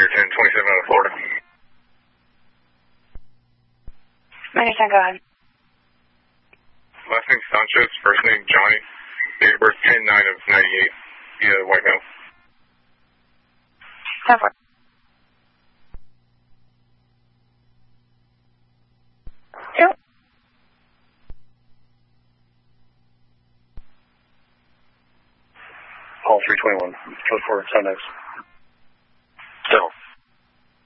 Tiger 10, 27 out of Florida. Understand, go ahead. Last name Sanchez, first name Johnny. Date of birth 10-9 of 98. Via white male. Go for it. Two. Paul 321. Code 4, Sunnex.